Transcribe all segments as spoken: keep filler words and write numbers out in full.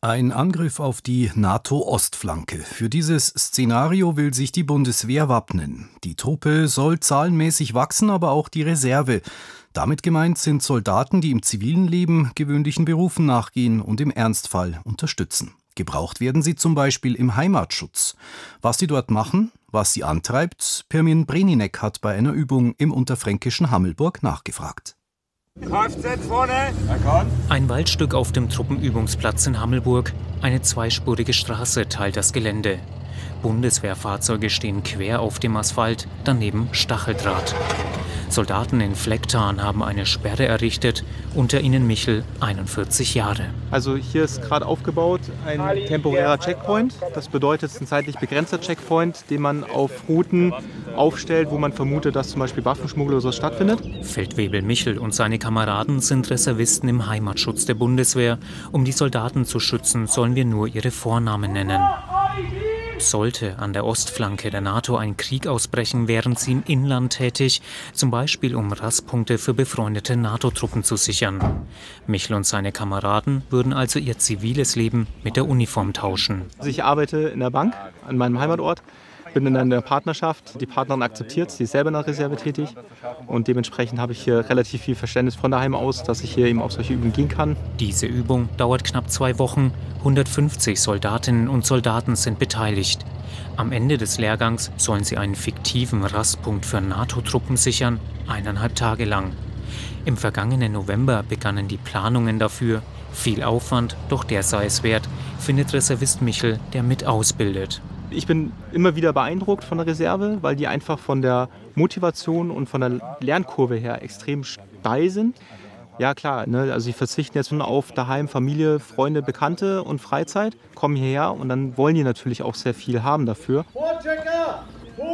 Ein Angriff auf die NATO-Ostflanke. Für dieses Szenario will sich die Bundeswehr wappnen. Die Truppe soll zahlenmäßig wachsen, aber auch die Reserve. Damit gemeint sind Soldaten, die im zivilen Leben gewöhnlichen Berufen nachgehen und im Ernstfall unterstützen. Gebraucht werden sie zum Beispiel im Heimatschutz. Was sie dort machen, was sie antreibt, Pirmin Breninek hat bei einer Übung im unterfränkischen Hammelburg nachgefragt. Kfz vorne. Ein Waldstück auf dem Truppenübungsplatz in Hammelburg. Eine zweispurige Straße teilt das Gelände. Bundeswehrfahrzeuge stehen quer auf dem Asphalt, daneben Stacheldraht. Soldaten in Flecktarn haben eine Sperre errichtet, unter ihnen Michel, einundvierzig Jahre. Also hier ist gerade aufgebaut ein temporärer Checkpoint. Das bedeutet, es ist ein zeitlich begrenzter Checkpoint, den man auf Routen aufstellt, wo man vermutet, dass zum Beispiel Waffenschmuggel oder so stattfindet. Feldwebel Michel und seine Kameraden sind Reservisten im Heimatschutz der Bundeswehr. Um die Soldaten zu schützen, sollen wir nur ihre Vornamen nennen. Sollte an der Ostflanke der NATO ein Krieg ausbrechen, wären sie im Inland tätig, zum Beispiel um Rastpunkte für befreundete NATO-Truppen zu sichern. Michel und seine Kameraden würden also ihr ziviles Leben mit der Uniform tauschen. Also ich arbeite in der Bank an meinem Heimatort, bin in einer Partnerschaft. Die Partnerin akzeptiert, sie ist selber in der Reserve tätig und dementsprechend habe ich hier relativ viel Verständnis von daheim aus, dass ich hier eben auf solche Übungen gehen kann. Diese Übung dauert knapp zwei Wochen. hundertfünfzig Soldatinnen und Soldaten sind beteiligt. Am Ende des Lehrgangs sollen sie einen fiktiven Rastpunkt für NATO-Truppen sichern, eineinhalb Tage lang. Im vergangenen November begannen die Planungen dafür. Viel Aufwand, doch der sei es wert, findet Reservist Michel, der mit ausbildet. Ich bin immer wieder beeindruckt von der Reserve, weil die einfach von der Motivation und von der Lernkurve her extrem steil sind. Ja klar, ne, also sie verzichten jetzt nur auf daheim Familie, Freunde, Bekannte und Freizeit, kommen hierher und dann wollen die natürlich auch sehr viel haben dafür. Vorchecker!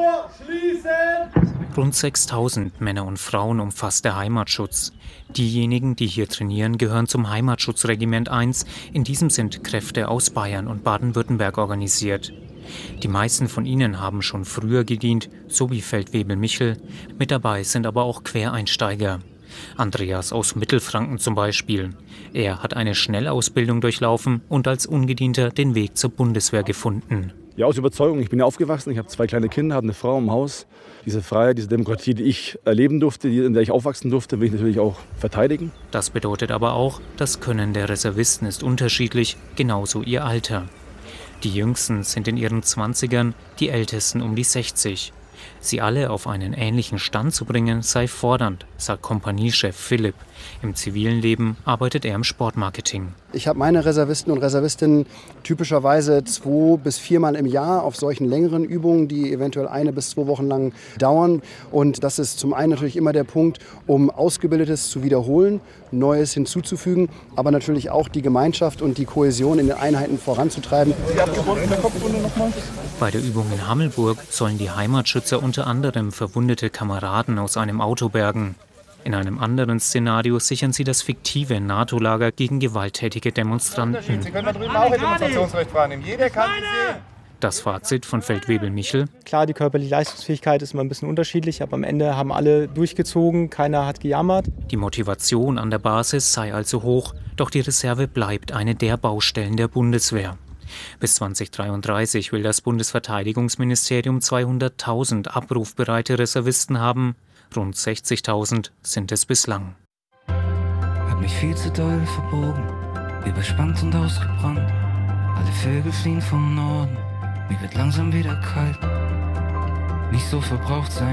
Vorschließen! Rund sechstausend Männer und Frauen umfasst der Heimatschutz. Diejenigen, die hier trainieren, gehören zum Heimatschutzregiment eins. In diesem sind Kräfte aus Bayern und Baden-Württemberg organisiert. Die meisten von ihnen haben schon früher gedient, so wie Feldwebel Michel. Mit dabei sind aber auch Quereinsteiger. Andreas aus Mittelfranken zum Beispiel. Er hat eine Schnellausbildung durchlaufen und als Ungedienter den Weg zur Bundeswehr gefunden. Ja, aus Überzeugung. Ich bin ja aufgewachsen, ich habe zwei kleine Kinder, habe eine Frau im Haus. Diese Freiheit, diese Demokratie, die ich erleben durfte, in der ich aufwachsen durfte, will ich natürlich auch verteidigen. Das bedeutet aber auch, das Können der Reservisten ist unterschiedlich, genauso ihr Alter. Die Jüngsten sind in ihren Zwanzigern, die Ältesten um die sechzig. Sie alle auf einen ähnlichen Stand zu bringen, sei fordernd, sagt Kompaniechef Philipp. Im zivilen Leben arbeitet er im Sportmarketing. Ich habe meine Reservisten und Reservistinnen typischerweise zwei bis viermal im Jahr auf solchen längeren Übungen, die eventuell eine bis zwei Wochen lang dauern. Und das ist zum einen natürlich immer der Punkt, um Ausgebildetes zu wiederholen, Neues hinzuzufügen, aber natürlich auch die Gemeinschaft und die Kohäsion in den Einheiten voranzutreiben. Bei der Übung in Hammelburg sollen die Heimatschützer unter anderem verwundete Kameraden aus einem Auto bergen. In einem anderen Szenario sichern sie das fiktive NATO-Lager gegen gewalttätige Demonstranten. Sie können da drüben auch Ihr Demonstrationsrecht wahrnehmen. Jeder kann Sie sehen. Das Fazit von Feldwebel Michel: Klar, die körperliche Leistungsfähigkeit ist immer ein bisschen unterschiedlich, aber am Ende haben alle durchgezogen, keiner hat gejammert. Die Motivation an der Basis sei also hoch, doch die Reserve bleibt eine der Baustellen der Bundeswehr. Bis zweitausenddreiunddreißig will das Bundesverteidigungsministerium zweihunderttausend abrufbereite Reservisten haben. Rund sechzigtausend sind es bislang. Hab mich viel zu doll verbogen, überspannt und ausgebrannt. Alle Vögel fliehen vom Norden, mir wird langsam wieder kalt. Nicht so verbraucht sein.